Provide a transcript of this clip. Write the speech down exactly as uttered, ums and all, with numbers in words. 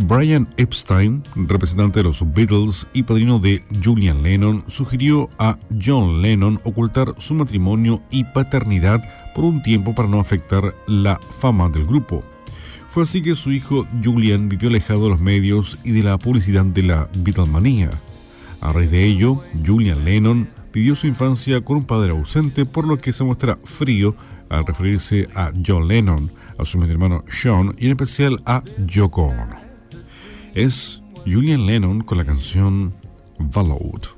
Brian Epstein, representante de los Beatles y padrino de Julian Lennon, sugirió a John Lennon ocultar su matrimonio y paternidad por un tiempo para no afectar la fama del grupo. Fue así que su hijo Julian vivió alejado de los medios y de la publicidad de la Beatlemanía. A raíz de ello, Julian Lennon vivió su infancia con un padre ausente, por lo que se muestra frío al referirse a John Lennon, a su medio hermano Sean y en especial a Yoko Ono. Es Julian Lennon con la canción Vallowed.